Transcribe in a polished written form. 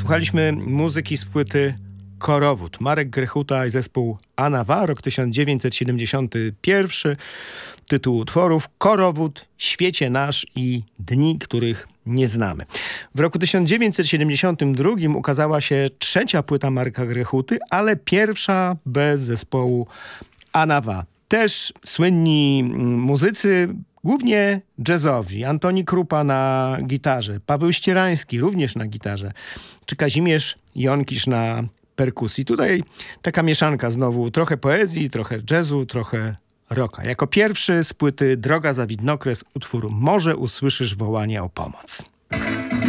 Słuchaliśmy muzyki z płyty Korowód. Marek Grechuta i zespół Anawa, rok 1971. Tytuł utworów: Korowód, Świecie nasz i Dni, których nie znamy. W roku 1972 ukazała się trzecia płyta Marka Grechuty, ale pierwsza bez zespołu Anawa. Też słynni muzycy, głównie jazzowi. Antoni Krupa na gitarze, Paweł Ścierański również na gitarze, czy Kazimierz Jonkisz na perkusji. Tutaj taka mieszanka znowu, trochę poezji, trochę jazzu, trochę rocka. Jako pierwszy z płyty Droga za Widnokres utwór Może usłyszysz wołanie o pomoc.